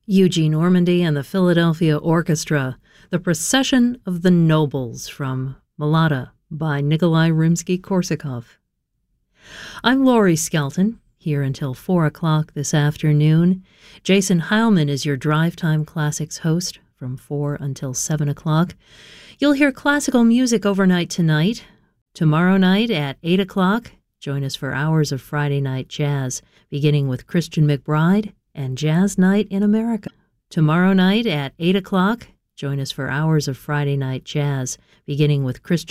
Eugene Ormandy and the Philadelphia Orchestra, The Procession of the Nobles from Mlada by Nikolai Rimsky-Korsakov. I'm Laurie Skelton, here until 4 o'clock this afternoon. Jason Heilman is your Drive Time Classics host from 4 until 7 o'clock. You'll hear classical music overnight tonight. Tomorrow night at 8 o'clock, join us for hours of Friday night jazz, beginning with Christian McBride and Jazz Night in America. Tomorrow night at 8 o'clock, join us for hours of Friday night jazz, beginning with Christian